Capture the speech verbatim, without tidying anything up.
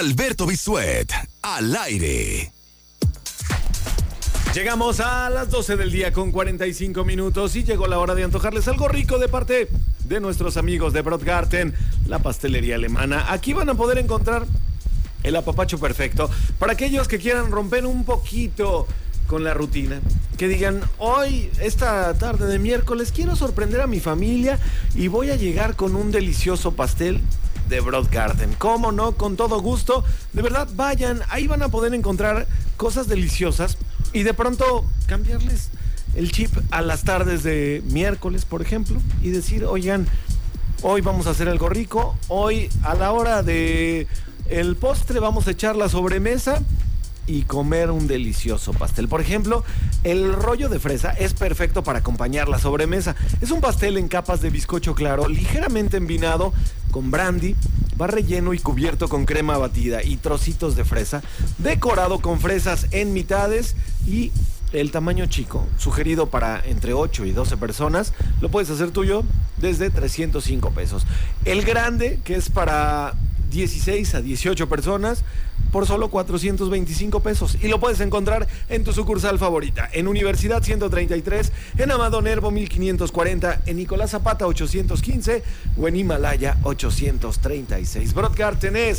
Alberto Bisuet, al aire. Llegamos a las doce del día con cuarenta y cinco minutos y llegó la hora de antojarles algo rico de parte de nuestros amigos de Brotgarten, la pastelería alemana. Aquí van a poder encontrar el apapacho perfecto para aquellos que quieran romper un poquito con la rutina, que digan, hoy, esta tarde de miércoles, quiero sorprender a mi familia y voy a llegar con un delicioso pastel de Brotgarten. ¿Cómo no? Con todo gusto. De verdad, vayan, ahí van a poder encontrar cosas deliciosas y de pronto cambiarles el chip a las tardes de miércoles, por ejemplo, y decir, oigan, hoy vamos a hacer algo rico, hoy a la hora de el postre vamos a echar la sobremesa y comer un delicioso pastel. Por ejemplo, el rollo de fresa es perfecto para acompañar la sobremesa. Es un pastel en capas de bizcocho claro, ligeramente envinado con brandy, va relleno y cubierto con crema batida y trocitos de fresa, decorado con fresas en mitades y el tamaño chico, sugerido para entre ocho y doce personas, lo puedes hacer tuyo desde trescientos cinco pesos. El grande, que es para dieciséis a dieciocho personas, por solo cuatrocientos veinticinco pesos. Y lo puedes encontrar en tu sucursal favorita, en Universidad ciento treinta y tres, en Amado Nervo mil quinientos cuarenta, en Nicolás Zapata ochocientos quince o en Himalaya ochocientos treinta y seis. Brotgarten es